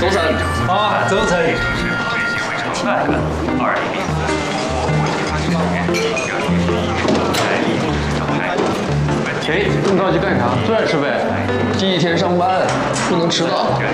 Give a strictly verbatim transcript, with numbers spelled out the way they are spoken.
周三。 啊，周成。 哎，这么着急干啥？坐着吃呗。第一天上班，不能迟到。